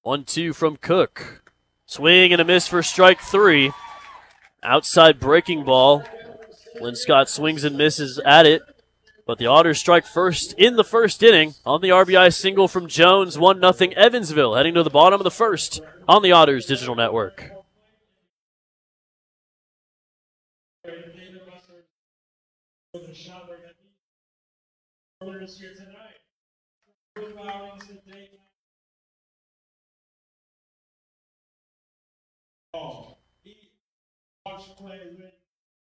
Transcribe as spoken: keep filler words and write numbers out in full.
one two from Cook. Swing and a miss for strike three. Outside breaking ball. Linscott swings and misses at it. But the Otters strike first in the first inning on the R B I single from Jones. one nothing Evansville heading to the bottom of the first on the Otters Digital Network.